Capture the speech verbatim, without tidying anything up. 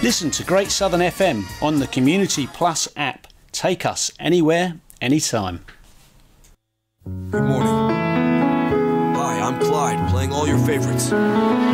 Listen to Great Southern F M on the Community Plus app. Take us anywhere, anytime. Good morning. Hi, I'm Clyde, playing all your favorites.